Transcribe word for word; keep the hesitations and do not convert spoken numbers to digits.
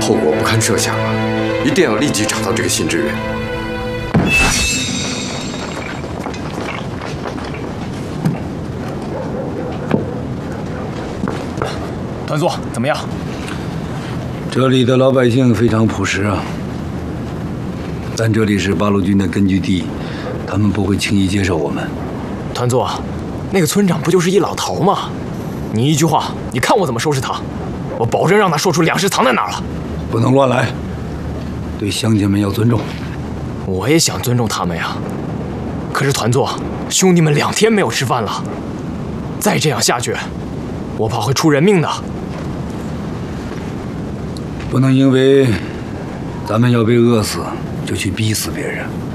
后果不堪设想啊！一定要立即找到这个辛志远。 团座怎么样？ 这里的老百姓非常朴实啊，但这里是八路军的根据地，他们不会轻易接受我们。 团座，那个村长不就是一老头吗？你一句话，你看我怎么收拾他！我保证让他说出粮食藏在哪儿了。 不能乱来，对乡亲们要尊重。 我也想尊重他们呀，可是团座，兄弟们两天没有吃饭了，再这样下去，我怕会出人命的。 不能因为咱们要被饿死，就去逼死别人。